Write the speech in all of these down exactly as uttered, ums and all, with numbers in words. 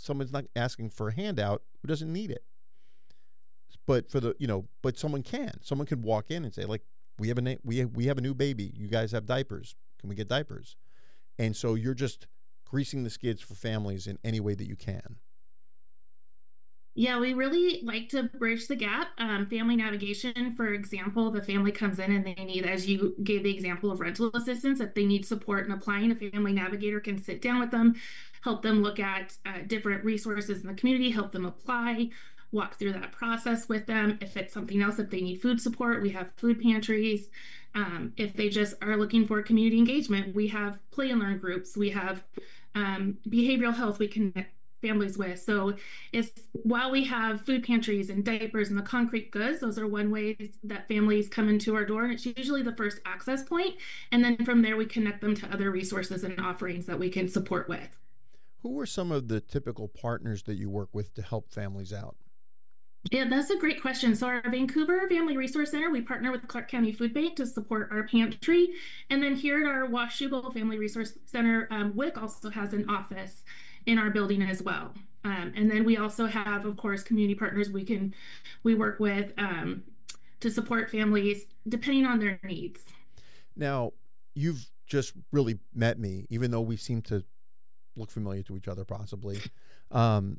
someone's not asking for a handout who doesn't need it. But for the, you know, but someone can. Someone can walk in and say, like, we have a na- we have, we have a new baby. You guys have diapers. Can we get diapers? And so you're just greasing the skids for families in any way that you can. Yeah, we really like to bridge the gap. Um, family navigation, for example, the family comes in and they need, as you gave the example of rental assistance, if they need support in applying, a family navigator can sit down with them, help them look at uh, different resources in the community, help them apply, walk through that process with them. If it's something else, if they need food support, we have food pantries. Um, if they just are looking for community engagement, we have play and learn groups. We have um, behavioral health we connect families with. So is while we have food pantries and diapers and the concrete goods, those are one way that families come into our door. It's usually the first access point, and then from there we connect them to other resources and offerings that we can support with. Who are some of the typical partners that you work with to help families out? Yeah, that's a great question. So our Vancouver Family Resource Center, we partner with Clark County Food Bank to support our pantry. And then here at our Washougal Family Resource Center, um, W I C also has an office in our building as well. Um, and then we also have, of course, community partners we can we work with um, to support families depending on their needs. Now, you've just really met me, even though we seem to look familiar to each other, possibly. Um,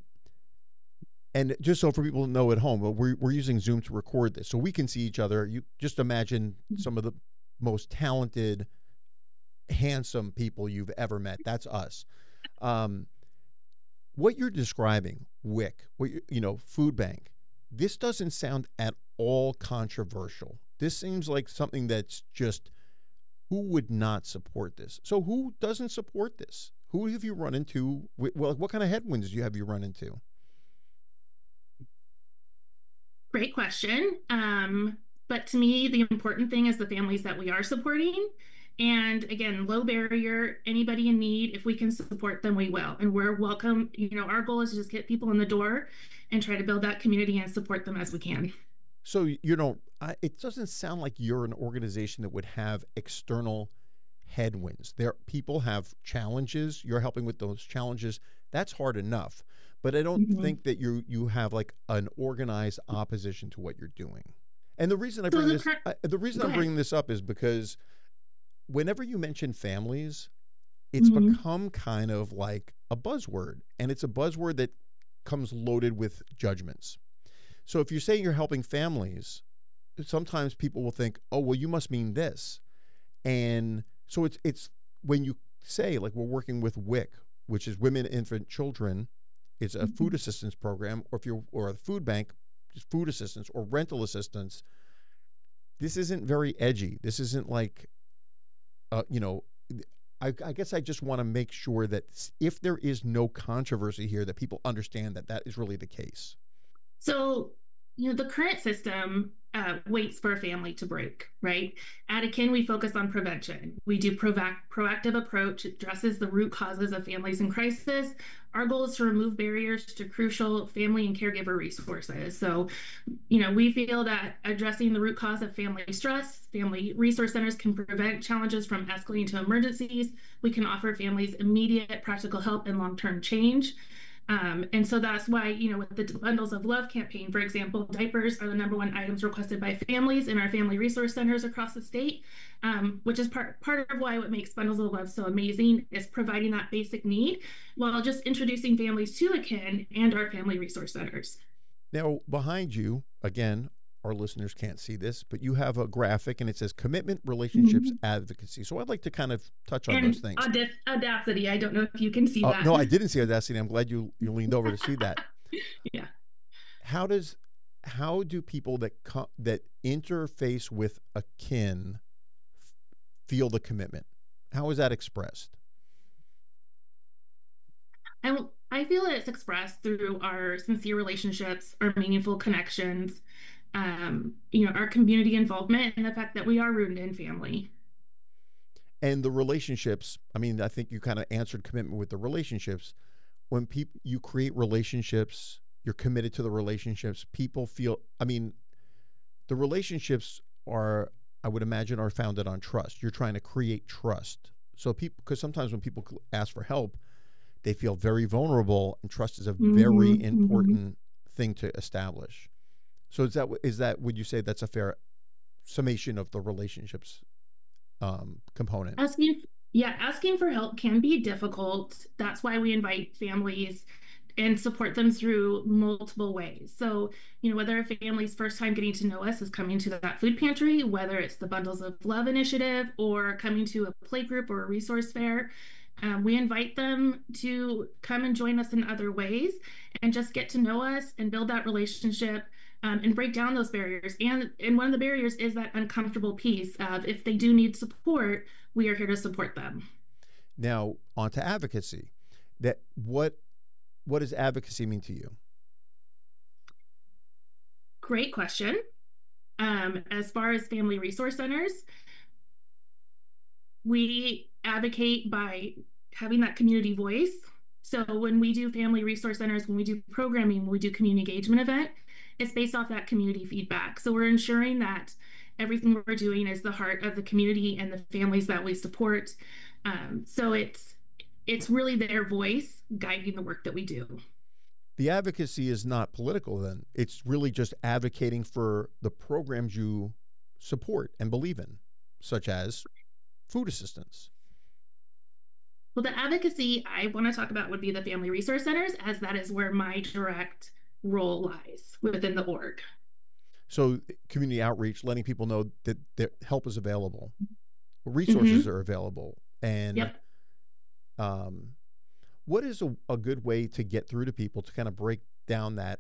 and just so for people to know at home, we're, we're using Zoom to record this, so we can see each other. You just imagine some of the most talented, handsome people you've ever met. That's us. Um, what you're describing, W I C, what you, you know, food bank, this doesn't sound at all controversial. This seems like something that's just, who would not support this? So who doesn't support this? Who have you run into? Well, what kind of headwinds do you have you run into? Great question. Um, but to me, the important thing is the families that we are supporting. And again, low barrier, anybody in need, if we can support them, we will. And we're welcome. You know, our goal is to just get people in the door and try to build that community and support them as we can. So you don't, I, it doesn't sound like you're an organization that would have external headwinds. There, people have challenges. You're helping with those challenges. That's hard enough. But I don't Mhm. think that you you have like an organized opposition to what you're doing. And the reason I So bring the this, current, I, the reason go I'm ahead. bringing this up is because whenever you mention families, it's Mhm. become kind of like a buzzword, and it's a buzzword that comes loaded with judgments. So if you say you're helping families, sometimes people will think, "Oh, well, you must mean this." And so it's it's when you say, like, we're working with W I C, which is Women, Infant, Children, it's a food Mhm. assistance program, or if you're or a food bank, just food assistance or rental assistance. This isn't very edgy. This isn't like, uh, you know, I, I guess I just want to make sure that if there is no controversy here, that people understand that that is really the case. So, you know, the current system uh, waits for a family to break, right? At Akin, we focus on prevention. We do proact- proactive approach, addresses the root causes of families in crisis. Our goal is to remove barriers to crucial family and caregiver resources. So, you know, we feel that addressing the root cause of family stress, family resource centers can prevent challenges from escalating to emergencies. We can offer families immediate practical help and long-term change. Um, and so that's why, you know, with the Bundles of Love campaign, for example, diapers are the number one items requested by families in our family resource centers across the state, um, which is part part of why what makes Bundles of Love so amazing is providing that basic need while just introducing families to Akin and our family resource centers. Now, behind you, again, our listeners can't see this, but you have a graphic and it says commitment, relationships, Mhm. advocacy. So I'd like to kind of touch on those And things. Audacity, Audacity, I don't know if you can see Uh, that. no, I didn't see Audacity. I'm glad you you leaned over to see that. Yeah. How does how do people that co- that interface with a kin f- feel the commitment? How is that expressed? And I feel that it's expressed through our sincere relationships, our meaningful connections, um, you know, our community involvement, and the fact that we are rooted in family. And the relationships, I mean, I think you kind of answered commitment with the relationships. When people you create relationships, you're committed to the relationships. People feel, I mean, the relationships are, I would imagine, are founded on trust. You're trying to create trust. So people, because sometimes when people ask for help, they feel very vulnerable, and trust is a very Mm-hmm, mm-hmm. important thing to establish. So is that is that would you say that's a fair summation of the relationships um, component? Asking, yeah, asking for help can be difficult. That's why we invite families and support them through multiple ways. So, you know, whether a family's first time getting to know us is coming to that food pantry, whether it's the Bundles of Love initiative or coming to a play group or a resource fair, um, we invite them to come and join us in other ways and just get to know us and build that relationship, um, and break down those barriers. And and one of the barriers is that uncomfortable piece of if they do need support, we are here to support them. Now, onto advocacy. That what what does advocacy mean to you? Great question. Um, as far as family resource centers, we advocate by having that community voice. So when we do family resource centers, when we do programming, when we do community engagement event, it's based off that community feedback. So we're ensuring that everything we're doing is the heart of the community and the families that we support. Um, so it's it's really their voice guiding the work that we do. The advocacy is not political then. It's really just advocating for the programs you support and believe in, such as food assistance. Well, the advocacy I want to talk about would be the family resource centers, as that is where my direct role lies within the org. So community outreach, letting people know that their help is available, resources Mm-hmm. are available, and Yep. um, what is a, a good way to get through to people to kind of break down that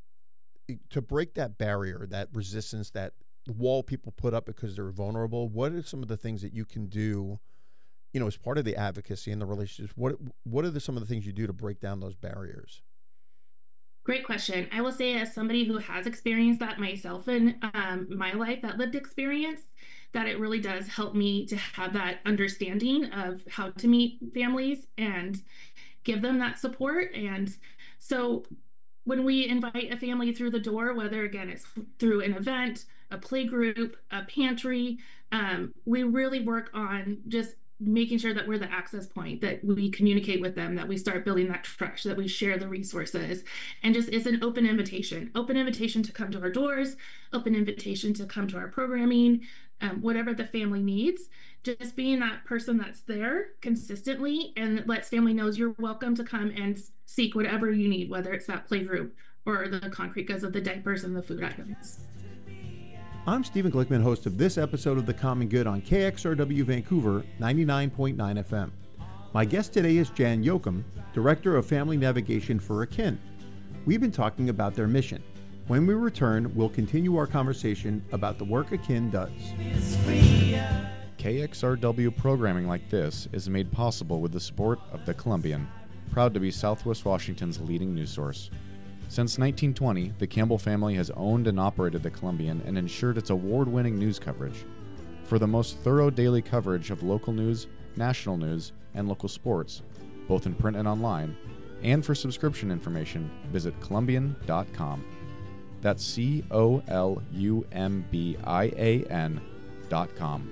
to break that barrier, that resistance, that wall people put up because they're vulnerable? What are some of the things that you can do, you know, as part of the advocacy and the relationships? What what are the, some of the things you do to break down those barriers? Great question. I will say, as somebody who has experienced that myself in um, my life, that lived experience, that it really does help me to have that understanding of how to meet families and give them that support. And so when we invite a family through the door, whether again it's through an event, a play group, a pantry, um, we really work on just making sure that we're the access point, that we communicate with them, that we start building that trust, that we share the resources, and just it's an open invitation, open invitation to come to our doors, open invitation to come to our programming, um, whatever the family needs. Just being that person that's there consistently and lets family knows you're welcome to come and seek whatever you need, whether it's that play group or the concrete goods of the diapers and the food items. I'm Stephen Glickman, host of this episode of The Common Good on K X R W Vancouver ninety-nine point nine F M. My guest today is Jan Yoakum, Director of Family Navigation for Akin. We've been talking about their mission. When we return, we'll continue our conversation about the work Akin does. K X R W programming like this is made possible with the support of The Columbian, proud to be Southwest Washington's leading news source. Since nineteen twenty, the Campbell family has owned and operated The Columbian and ensured its award-winning news coverage. For the most thorough daily coverage of local news, national news, and local sports, both in print and online, and for subscription information, visit columbian dot com. That's C O L U M B I A N dot com.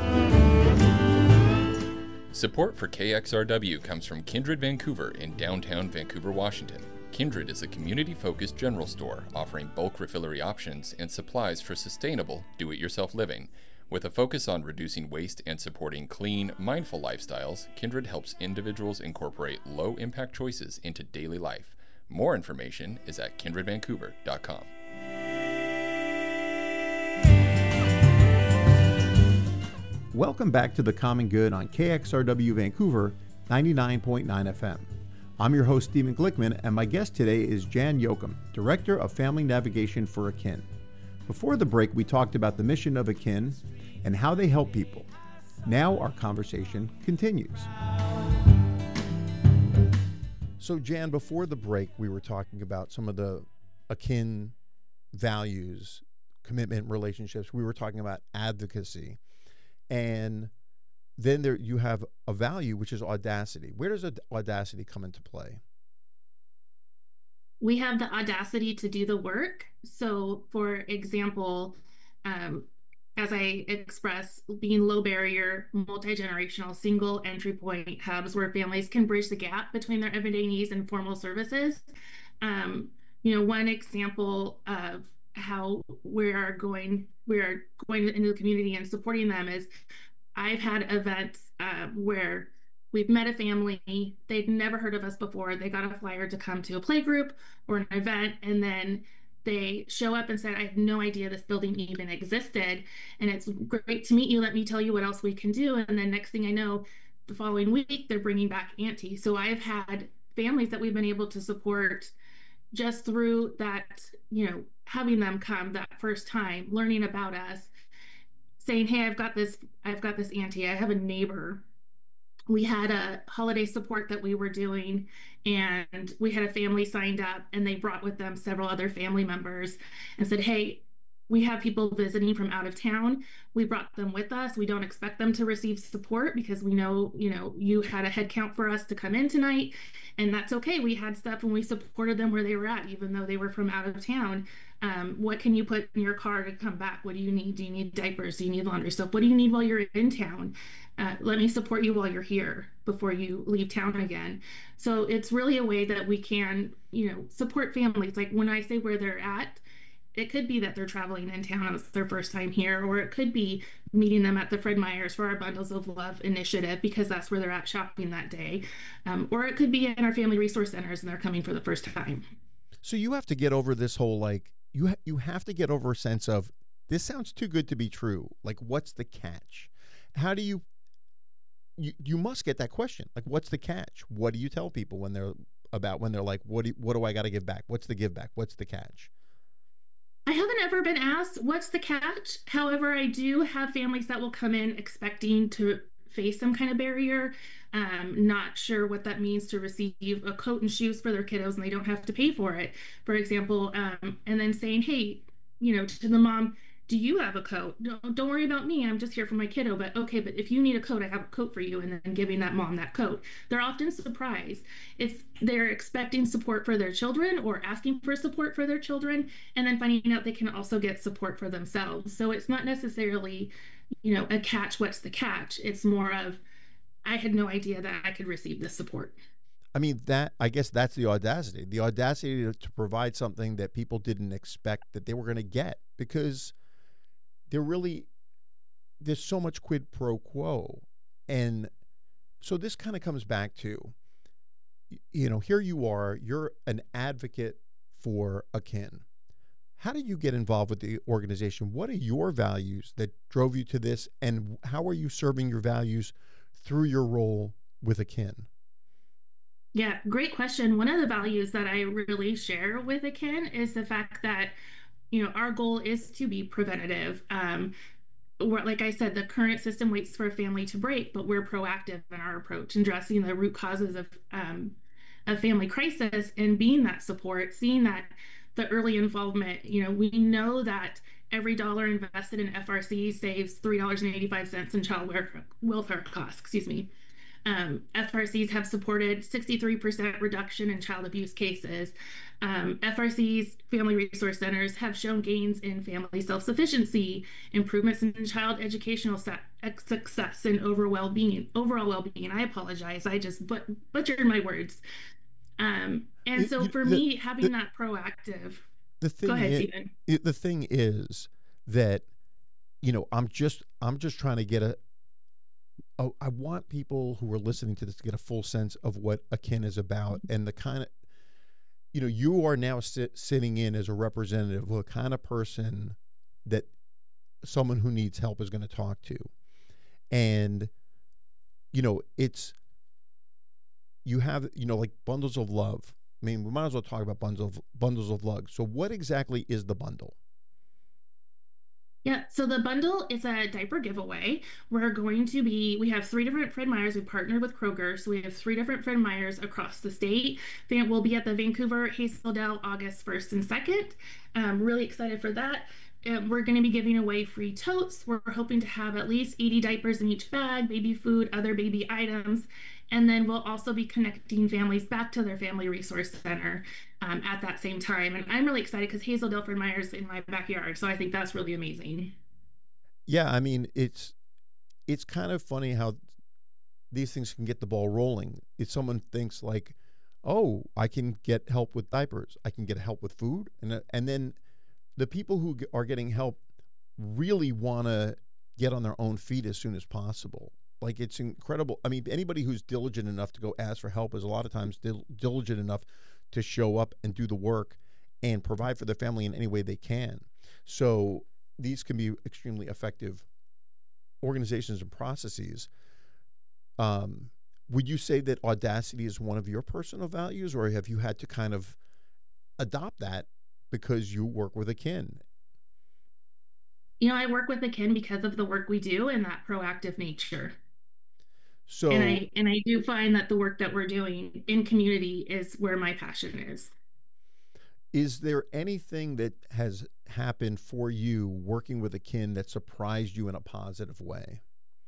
Support for K X R W comes from Kindred Vancouver in downtown Vancouver, Washington. Kindred is a community-focused general store offering bulk refillery options and supplies for sustainable, do-it-yourself living. With a focus on reducing waste and supporting clean, mindful lifestyles, Kindred helps individuals incorporate low-impact choices into daily life. More information is at kindred vancouver dot com. Welcome back to The Common Good on K X R W Vancouver ninety-nine point nine F M. I'm your host, Stephen Glickman, and my guest today is Jan Yoakum, Director of Family Navigation for Akin. Before the break, we talked about the mission of Akin and how they help people. Now our conversation continues. So, Jan, before the break, we were talking about some of the Akin values, commitment, relationships. We were talking about advocacy. And then there you have a value, which is audacity. Where does audacity come into play? We have the audacity to do the work. So, for example, um, as I express, being low barrier, multi-generational, single entry point hubs where families can bridge the gap between their everyday needs and formal services. Um, you know, one example of how we are going, we are going into the community and supporting them is I've had events uh, where we've met a family, they'd never heard of us before. They got a flyer to come to a play group or an event, and then they show up and said, I had no idea this building even existed. And it's great to meet you. Let me tell you what else we can do. And then next thing I know, the following week, they're bringing back Auntie. So I've had families that we've been able to support just through that, you know, having them come that first time, learning about us, saying, hey, I've got this, I've got this auntie. I have a neighbor. We had a holiday support that we were doing, and we had a family signed up, and they brought with them several other family members and said, hey, we have people visiting from out of town. We brought them with us. We don't expect them to receive support because we know, you know, you had a head count for us to come in tonight, and that's okay. We had stuff and we supported them where they were at, even though they were from out of town. Um, what can you put in your car to come back? What do you need? Do you need diapers? Do you need laundry soap? What do you need while you're in town? Uh, let me support you while you're here before you leave town again. So it's really a way that we can, you know, support families. Like when I say where they're at, it could be that they're traveling in town and it's their first time here, or it could be meeting them at the Fred Meyers for our Bundles of Love initiative because that's where they're at shopping that day. Um, or it could be in our family resource centers and they're coming for the first time. So you have to get over this whole, like, you, ha- you have to get over a sense of, this sounds too good to be true. Like, what's the catch? How do you, you, you must get that question. Like, what's the catch? What do you tell people when they're about, when they're like, what do, you, what do I got to give back? What's the give back? What's the catch? I haven't ever been asked what's the catch. However, I do have families that will come in expecting to face some kind of barrier, um, not sure what that means to receive a coat and shoes for their kiddos and they don't have to pay for it, for example, um, and then saying, hey, you know, to the mom, do you have a coat? No, don't worry about me. I'm just here for my kiddo. But okay, but if you need a coat, I have a coat for you. And then giving that mom that coat. They're often surprised. It's they're expecting support for their children or asking for support for their children, and then finding out they can also get support for themselves. So it's not necessarily, you know, a catch. What's the catch? It's more of, I had no idea that I could receive this support. I mean, that, I guess that's the audacity, the audacity to, to provide something that people didn't expect that they were going to get, because there really, there's so much quid pro quo. And so this kind of comes back to, you know, here you are, you're an advocate for Akin. How did you get involved with the organization? What are your values that drove you to this? And how are you serving your values through your role with Akin? Yeah, great question. One of the values that I really share with Akin is the fact that, you know, our goal is to be preventative. Um, like I said, the current system waits for a family to break, but we're proactive in our approach, addressing the root causes of um, a family crisis and being that support, seeing that the early involvement. You know, we know that every dollar invested in F R C saves three dollars and eighty-five cents in child welfare costs. Excuse me. Um, F R Cs have supported sixty-three percent reduction in child abuse cases. Um, F R Cs, family resource centers, have shown gains in family self-sufficiency, improvements in child educational success, and overall well-being. Overall well-being. I apologize. I just but butchered my words. Um, and so for the, me, having the, that proactive. The thing go ahead, is, Stephen. It, the thing is that, you know, I'm just I'm just trying to get a. Oh, I want people who are listening to this to get a full sense of what Akin is about and the kind of, you know, you are now sit, sitting in as a representative of the kind of person that someone who needs help is going to talk to. And, you know, it's, you have, you know, like Bundles of Love. I mean, we might as well talk about bundles of, bundles of love. So what exactly is the bundle? Yeah, so the bundle is a diaper giveaway. We're going to be, we have three different Fred Meyers. We partnered with Kroger, so we have three different Fred Meyers across the state. We'll be at the Vancouver Hazeldale August first and second. Um, really excited for that. Um, we're going to be giving away free totes. We're hoping to have at least eighty diapers in each bag, baby food, other baby items. And then we'll also be connecting families back to their family resource center um, at that same time. And I'm really excited because Hazeldale Fred Meyers in my backyard. So I think that's really amazing. Yeah, I mean, it's it's kind of funny how these things can get the ball rolling. If someone thinks like, "Oh, I can get help with diapers. I can get help with food." And uh, and then the people who g- are getting help really want to get on their own feet as soon as possible. Like it's incredible. I mean, anybody who's diligent enough to go ask for help is a lot of times dil- diligent enough to show up and do the work and provide for their family in any way they can. So these can be extremely effective organizations and processes. Um, would you say that audacity is one of your personal values, or have you had to kind of adopt that because you work with a kin? You know, I work with Akin because of the work we do and that proactive nature. And So, I and I do find that the work that we're doing in community is where my passion is. is there anything that has happened for you working with a kin that surprised you in a positive way?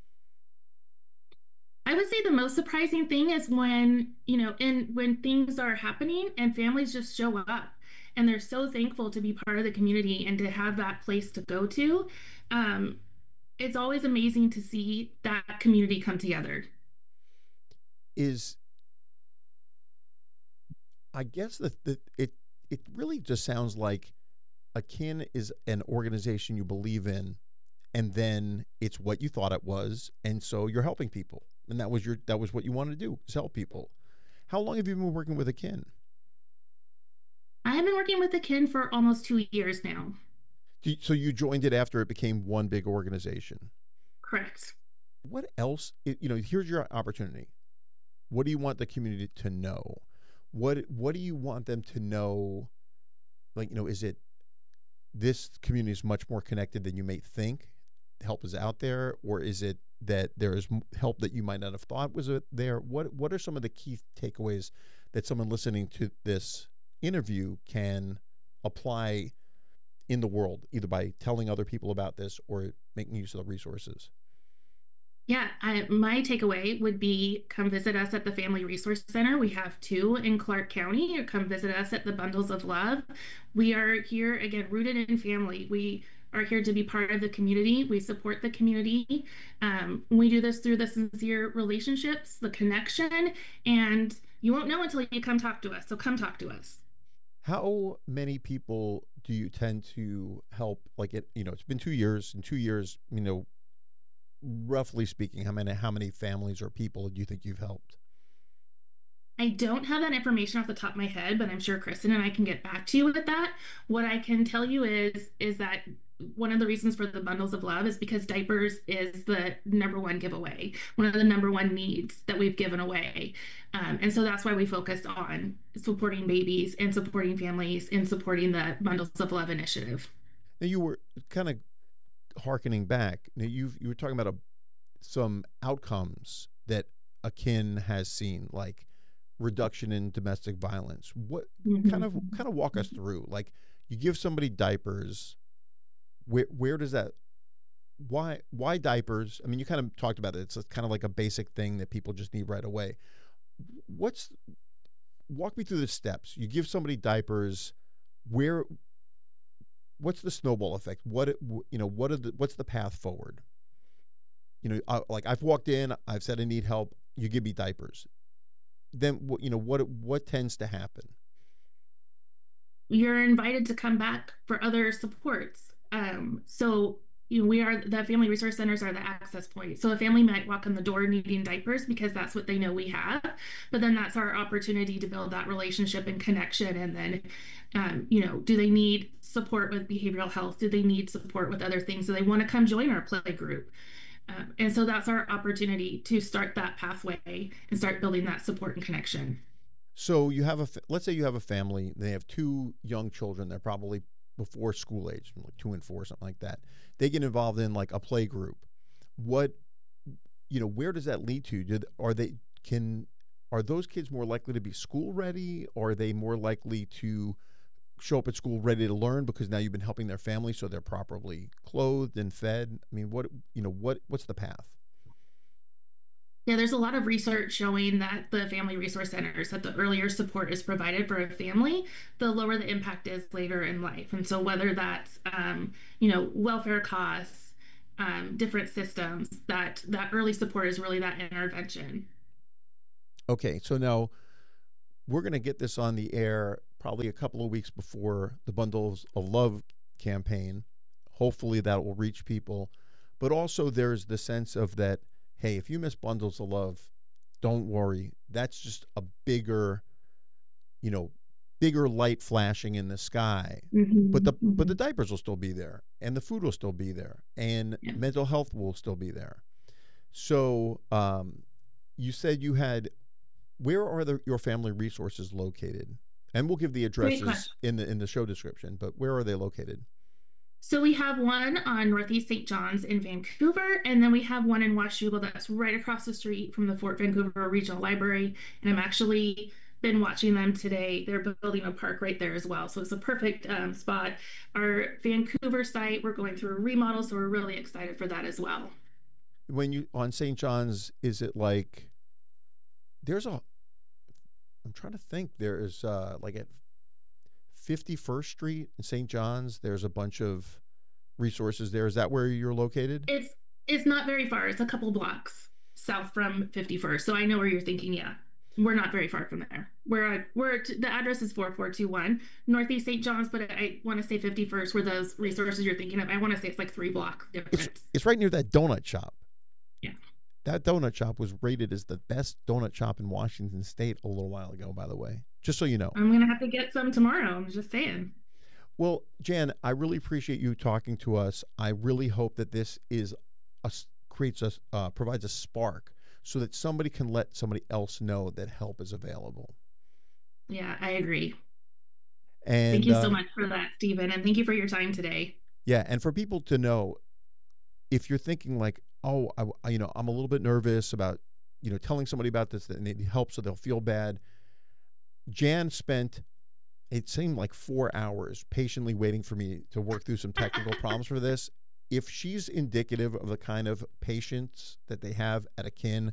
I would say the most surprising thing is when, you know, and when things are happening and families just show up and they're so thankful to be part of the community and to have that place to go to. Um, it's always amazing to see that community come together. Is I guess that the, it it really just sounds like a kin is an organization you believe in, and then it's what you thought it was, and so you're helping people, and that was your that was what you wanted to do, is help people. How long have you been working with a kin? I have been working with Akin for almost two years now. Do you- So you joined it after it became one big organization. Correct. What else? You know, here's your opportunity. What do you want the community to know? What What do you want them to know? Like, you know, is it this community is much more connected than you may think? Help is out there, or is it that there is m- help that you might not have thought was uh, there? What What are some of the key takeaways that someone listening to this interview can apply in the world, either by telling other people about this or making use of the resources? Yeah, I, my takeaway would be come visit us at the Family Resource Center. We have two in Clark County, or come visit us at the Bundles of Love. We are here again, rooted in family. We are here to be part of the community. We support the community. Um, we do this through the sincere relationships, the connection, and you won't know until you come talk to us. So come talk to us. How many people do you tend to help? Like it, you know, it's been two years. In two years, you know, roughly speaking, how many how many families or people do you think you've helped? I don't have that information off the top of my head, but I'm sure Kristen and I can get back to you with that. What I can tell you is is that one of the reasons for the bundles of love is because diapers is the number one giveaway, one of the number one needs that we've given away. Um, and so that's why we focused on supporting babies and supporting families and supporting the bundles of love initiative. Now you were kind of harkening back. Now you've you were talking about a, some outcomes that a kin has seen, like reduction in domestic violence. What kind of Mhm. kind of walk us through? Like you give somebody diapers. Where where does that why why diapers? I mean, you kind of talked about it. It's kind of like a basic thing that people just need right away. What's walk me through the steps. You give somebody diapers. Where what's the snowball effect? What it, you know? What are the what's the path forward? You know, I, like I've walked in, I've said I need help. You give me diapers. Then what? You know what? What tends to happen? You're invited to come back for other supports. Um, so you know, we are the family resource centers are the access point. So a family might walk in the door needing diapers because that's what they know we have, but then that's our opportunity to build that relationship and connection. And then, um, you know, do they need support with behavioral health? Do they need support with other things? Do they want to come join our play group? Um, and so that's our opportunity to start that pathway and start building that support and connection. So you have a let's say you have a family. They have two young children. They're probably before school age, like two and four, something like that. They get involved in like a play group. What you know? Where does that lead to? Did are they can are those kids more likely to be school ready? Or are they more likely to show up at school ready to learn because now you've been helping their family, so they're properly clothed and fed? I mean, what you know? What what's the path? Yeah, there's a lot of research showing that the family resource centers, that the earlier support is provided for a family, the lower the impact is later in life. And so whether that's, um, you know, welfare costs, um, different systems that that early support is really that intervention. Okay, so now we're going to get this on the air probably a couple of weeks before the Bundles of Love campaign. Hopefully that will reach people. But also there's the sense of that, hey, if you miss Bundles of Love, don't worry. That's just a bigger, you know, bigger light flashing in the sky. Mm-hmm. But the mm-hmm. but the diapers will still be there, and the food will still be there, and yeah. mental health will still be there. So um, you said you had, where are the, your family resources located? And we'll give the addresses in the in the show description, but where are they located? So we have one on Northeast Saint John's in Vancouver, and then we have one in Washougal that's right across the street from the Fort Vancouver Regional Library. And I'm actually been watching them today. They're building a park right there as well. So it's a perfect um, spot. Our Vancouver site, we're going through a remodel, so we're really excited for that as well. When you, on Saint John's, is it like, there's a, I'm trying to think, there is uh, like at fifty-first Street in Saint John's, there's a bunch of resources there. Is that where you're located? It's it's not very far. It's a couple blocks south from fifty-first. So I know where you're thinking. Yeah, we're not very far from there. We're we're the address is four four two one Northeast Saint John's, but I want to say fifty-first where those resources you're thinking of. I want to say it's like three block difference. It's, it's right near that donut shop. Yeah. That donut shop was rated as the best donut shop in Washington State a little while ago, by the way, just so you know. I'm going to have to get some tomorrow. I'm just saying. Well, Jan, I really appreciate you talking to us. I really hope that this is a, creates a, uh, provides a spark so that somebody can let somebody else know that help is available. Yeah, I agree. And thank you uh, so much for that, Stephen. And thank you for your time today. Yeah. And for people to know, if you're thinking like, oh, I, you know, I'm a little bit nervous about, you know, telling somebody about this, that they need help so they'll feel bad. Jan spent, it seemed like four hours patiently waiting for me to work through some technical problems for this. If she's indicative of the kind of patience that they have at Akin,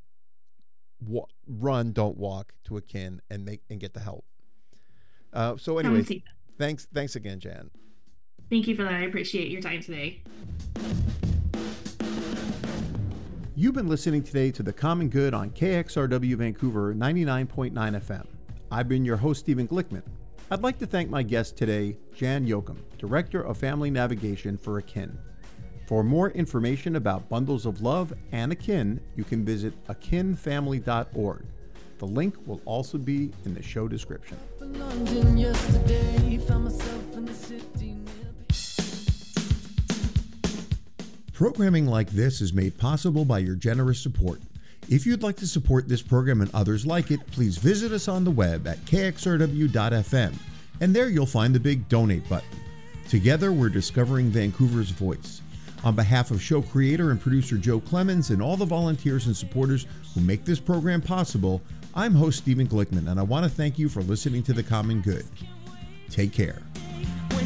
wa- run, don't walk to Akin and make and get the help. Uh, so anyway, thanks, thanks again, Jan. Thank you for that. I appreciate your time today. You've been listening today to The Common Good on K X R W Vancouver ninety-nine point nine F M. I've been your host, Stephen Glickman. I'd like to thank my guest today, Jan Yoakum, Director of Family Navigation for Akin. For more information about Bundles of Love and Akin, you can visit akin family dot org. The link will also be in the show description. Programming like this is made possible by your generous support. If you'd like to support this program and others like it, please visit us on the web at k x r w dot f m, and there you'll find the big donate button. Together, we're discovering Vancouver's voice. On behalf of show creator and producer Joe Clemens and all the volunteers and supporters who make this program possible, I'm host Stephen Glickman, and I want to thank you for listening to The Common Good. Take care.